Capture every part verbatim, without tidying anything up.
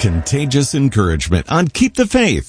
contagious encouragement on Keep the Faith.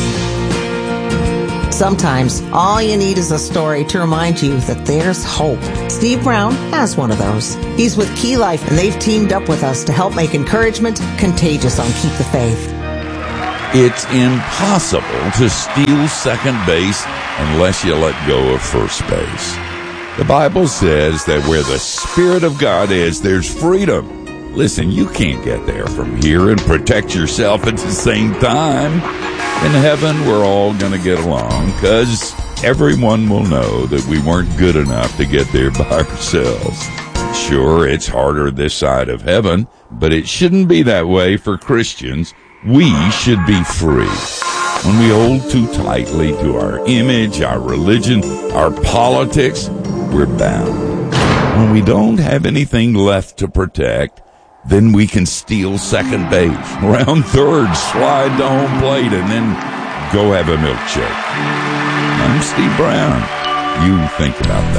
Sometimes all you need is a story to remind you that there's hope. Steve Brown has one of those. He's with Key Life, and they've teamed up with us to help make encouragement contagious on Keep the Faith. It's impossible to steal second base unless you let go of first base. The Bible says that where the Spirit of God is, there's freedom. Listen, you can't get there from here and protect yourself at the same time. In heaven, we're all going to get along because everyone will know that we weren't good enough to get there by ourselves. Sure, it's harder this side of heaven, but it shouldn't be that way for Christians. We should be free. When we hold too tightly to our image, our religion, our politics, we're bound. When we don't have anything left to protect, then we can steal second base, round third, slide to home plate, and then go have a milkshake. I'm Steve Brown. You think about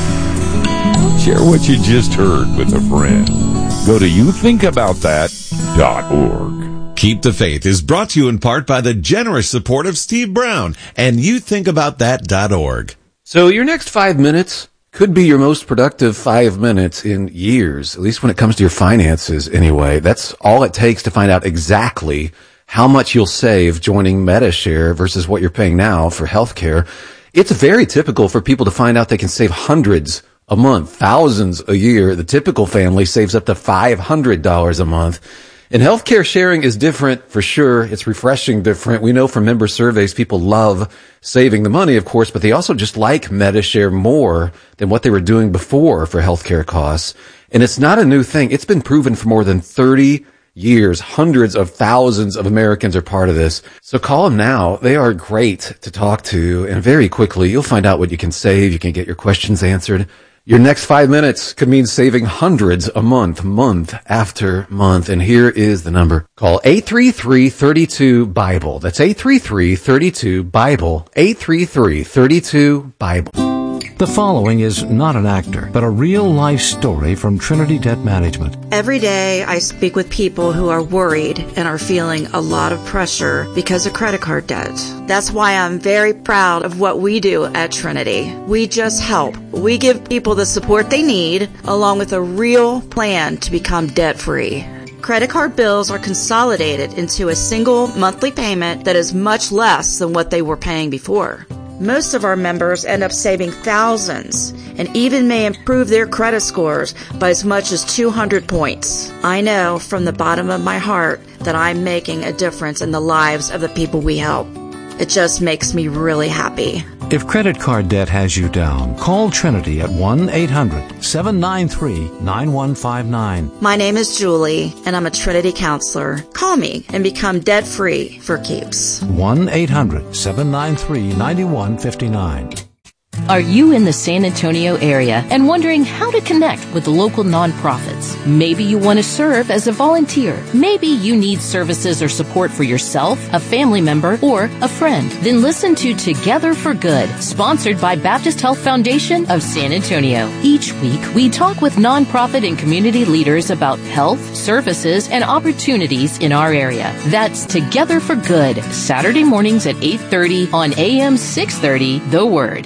that. Share what you just heard with a friend. Go to you think about that dot org. Keep the Faith is brought to you in part by the generous support of Steve Brown and you think about that dot org. So your next five minutes could be your most productive five minutes in years, at least when it comes to your finances anyway. That's all it takes to find out exactly how much you'll save joining Medi-Share versus what you're paying now for healthcare. It's very typical for people to find out they can save hundreds a month, thousands a year. The typical family saves up to five hundred dollars a month. And healthcare sharing is different for sure. It's refreshing different. We know from member surveys people love saving the money, of course, but they also just like Medi-Share more than what they were doing before for healthcare costs. And it's not a new thing. It's been proven for more than thirty years. Hundreds of thousands of Americans are part of this. So call them now. They are great to talk to. And very quickly, you'll find out what you can save. You can get your questions answered. Your next five minutes could mean saving hundreds a month, month after month. And here is the number. Call eight three three, three two, Bible. That's eight three three, three two, Bible. eight three three, three two, Bible. The following is not an actor, but a real-life story from Trinity Debt Management. Every day I speak with people who are worried and are feeling a lot of pressure because of credit card debt. That's why I'm very proud of what we do at Trinity. We just help. We give people the support they need, along with a real plan to become debt-free. Credit card bills are consolidated into a single monthly payment that is much less than what they were paying before. Most of our members end up saving thousands and even may improve their credit scores by as much as two hundred points. I know from the bottom of my heart that I'm making a difference in the lives of the people we help. It just makes me really happy. If credit card debt has you down, call Trinity at one eight hundred, seven nine three, nine one five nine. My name is Julie, and I'm a Trinity counselor. Call me and become debt-free for keeps. one eight hundred, seven nine three, nine one five nine. Are you in the San Antonio area and wondering how to connect with the local nonprofits? Maybe you want to serve as a volunteer. Maybe you need services or support for yourself, a family member, or a friend. Then listen to Together for Good, sponsored by Baptist Health Foundation of San Antonio. Each week, we talk with nonprofit and community leaders about health, services, and opportunities in our area. That's Together for Good, Saturday mornings at eight thirty on A M six thirty, The Word.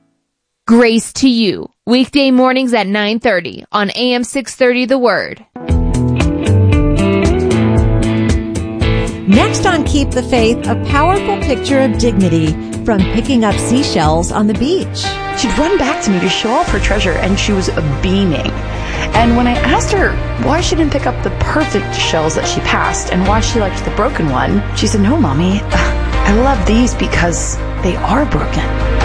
Grace to You, weekday mornings at nine thirty on A M six thirty The Word. Next on Keep the Faith, a powerful picture of dignity from picking up seashells on the beach. She'd run back to me to show off her treasure, and she was beaming. And when I asked her why she didn't pick up the perfect shells that she passed and why she liked the broken one, she said, "No, Mommy, I love these because they are broken."